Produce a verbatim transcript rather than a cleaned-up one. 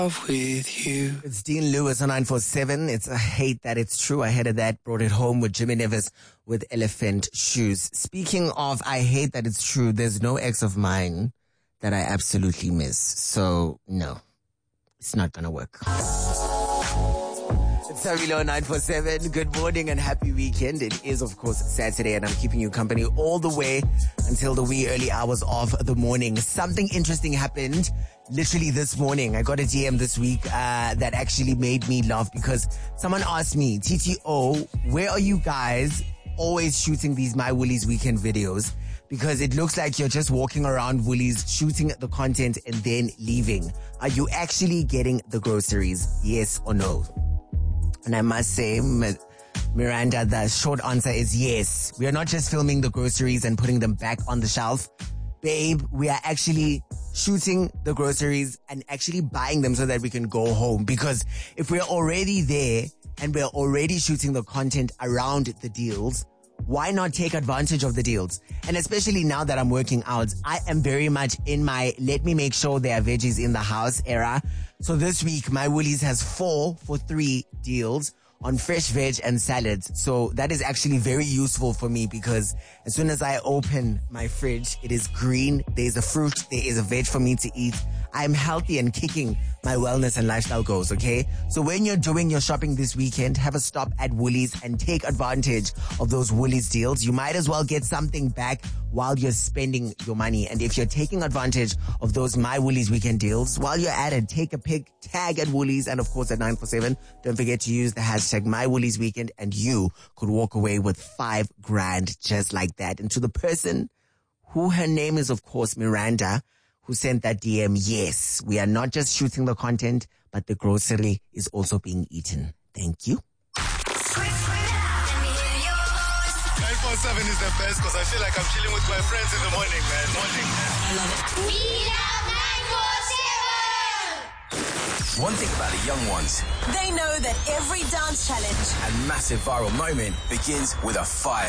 with you. It's Dean Lewis on nine four seven. It's I hate that it's true. I headed that, brought it home with Jimmy Nevis with Elephant Shoes. Speaking of I hate that it's true, there's no ex of mine that I absolutely miss. So no, it's not gonna work. It's Savilo nine four seven. Good morning and happy weekend. It is, of course, Saturday, and I'm keeping you company all the way until the wee early hours of the morning. Something interesting happened literally this morning. I got a D M this week uh, that actually made me laugh because someone asked me, T T O, where are you guys always shooting these My Woolies weekend videos? Because it looks like you're just walking around Woolies, shooting the content and then leaving. Are you actually getting the groceries? Yes or no? And I must say, Miranda, the short answer is yes. We are not just filming the groceries and putting them back on the shelf. Babe, we are actually shooting the groceries and actually buying them so that we can go home. Because if we're already there and we're already shooting the content around the deals, why not take advantage of the deals? And especially now that I'm working out, I am very much in my let me make sure there are veggies in the house era. So this week, My Woolies has four for three deals on fresh veg and salads. So that is actually very useful for me because as soon as I open my fridge, it is green. There's a fruit. There is a veg for me to eat. I'm healthy and kicking my wellness and lifestyle goals, okay? So when you're doing your shopping this weekend, have a stop at Woolies and take advantage of those Woolies deals. You might as well get something back while you're spending your money. And if you're taking advantage of those My Woolies weekend deals, while you're at it, take a pic, tag at Woolies, and of course at nine four seven. Don't forget to use the hashtag My Woolies Weekend, and you could walk away with five grand just like that. And to the person who her name is, of course, Miranda, who sent that D M, yes, we are not just shooting the content, but the grocery is also being eaten. Thank you. nine four seven is the best because I feel like I'm chilling with my friends in the morning, man. Morning, man. I love it. We love nine four seven! One thing about the young ones, they know that every dance challenge and massive viral moment begins with a fire